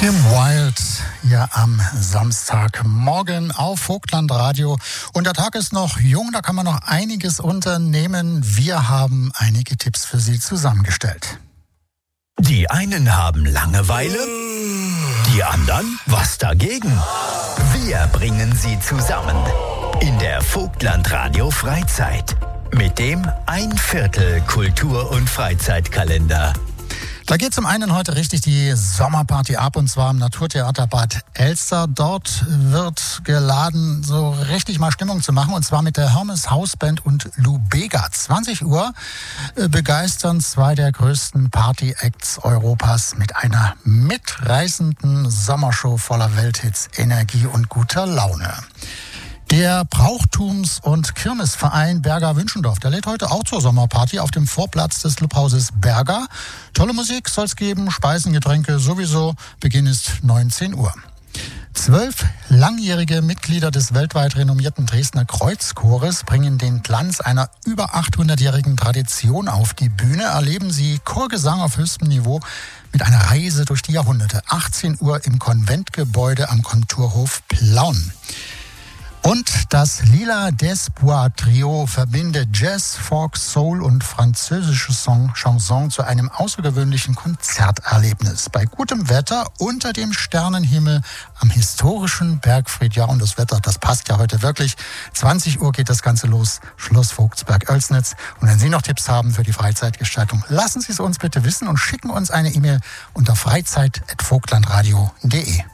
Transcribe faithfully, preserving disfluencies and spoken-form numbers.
Kim Wilde hier am Samstagmorgen auf Vogtlandradio. Und der Tag ist noch jung, da kann man noch einiges unternehmen. Wir haben einige Tipps für Sie zusammengestellt. Die einen haben Langeweile, die anderen was dagegen. Wir bringen sie zusammen in der Vogtlandradio Freizeit mit dem Ein Viertel Kultur- und Freizeitkalender. Da geht zum einen heute richtig die Sommerparty ab, und zwar im Naturtheater Bad Elster. Dort wird geladen, so richtig mal Stimmung zu machen, und zwar mit der Hermes Hausband und Lou Bega. zwanzig Uhr begeistern zwei der größten Party-Acts Europas mit einer mitreißenden Sommershow voller Welthits, Energie und guter Laune. Der Brauchtums- und Kirmesverein Berger Wünschendorf, der lädt heute auch zur Sommerparty auf dem Vorplatz des Clubhauses Berger. Tolle Musik soll's geben, Speisen, Getränke sowieso. Beginn ist neunzehn Uhr. Zwölf langjährige Mitglieder des weltweit renommierten Dresdner Kreuzchores bringen den Glanz einer über achthundertjährigen Tradition auf die Bühne. Erleben Sie Chorgesang auf höchstem Niveau mit einer Reise durch die Jahrhunderte. achtzehn Uhr im Konventgebäude am Konturhof Plauen. Und das Lila d'Espoir Trio verbindet Jazz, Folk, Soul und französische Song, Chanson zu einem außergewöhnlichen Konzerterlebnis. Bei gutem Wetter unter dem Sternenhimmel am historischen Bergfried. Ja, und das Wetter, das passt ja heute wirklich. zwanzig Uhr geht das Ganze los, Schloss Vogtsberg-Oelsnitz. Und wenn Sie noch Tipps haben für die Freizeitgestaltung, lassen Sie es uns bitte wissen und schicken uns eine E-Mail unter freizeit at vogtlandradio punkt de.